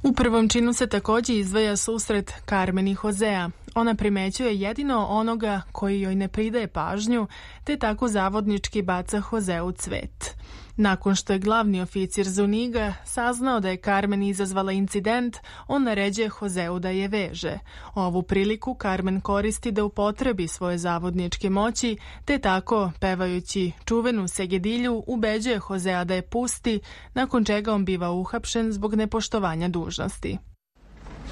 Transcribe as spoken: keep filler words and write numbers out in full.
U prvom činu se takođe izdvaja susret Carmen i Josea. Ona primećuje jedino onoga koji joj ne pridaje pažnju, te tako zavodnički baca Joseu cvet. Nakon što je glavni oficir Zuniga saznao da je Carmen izazvala incident, on naređuje Joseu da je veže. Ovu priliku Carmen koristi da upotrebi svoje zavodničke moći, te tako, pevajući čuvenu segedilju, ubeđuje Josea da je pusti, nakon čega on biva uhapšen zbog nepoštovanja dužnosti.